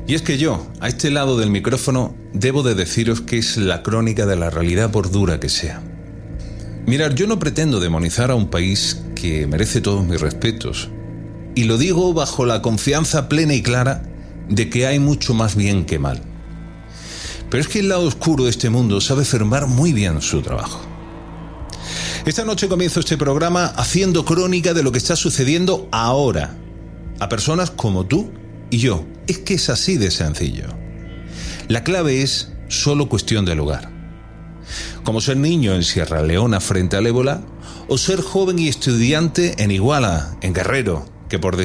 Y es que yo, a este lado del micrófono, debo de deciros que es la crónica de la realidad por dura que sea. Mirad, yo no pretendo demonizar a un país que merece todos mis respetos. Y lo digo bajo la confianza plena y clara de que hay mucho más bien que mal. Pero es que el lado oscuro de este mundo sabe firmar muy bien su trabajo. Esta noche comienzo este programa haciendo crónica de lo que está sucediendo ahora a personas como tú y yo. Es que es así de sencillo. La clave es solo cuestión de lugar. Como ser niño en Sierra Leona frente al ébola, o ser joven y estudiante en Iguala, en Guerrero, que por